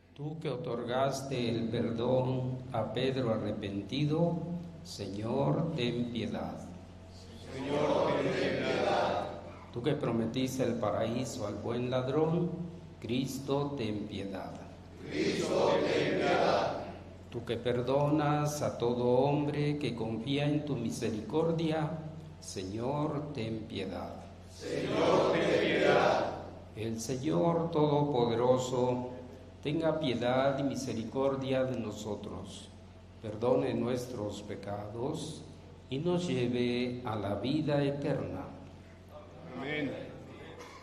Tú que otorgaste el perdón a Pedro arrepentido, Señor, ten piedad. Señor, ten piedad. Tú que prometiste el paraíso al buen ladrón, Cristo, ten piedad. Cristo, ten piedad. Tú que perdonas a todo hombre que confía en tu misericordia, Señor, ten piedad. Señor, ten piedad. El Señor Todopoderoso tenga piedad y misericordia de nosotros, perdone nuestros pecados y nos lleve a la vida eterna. Amén.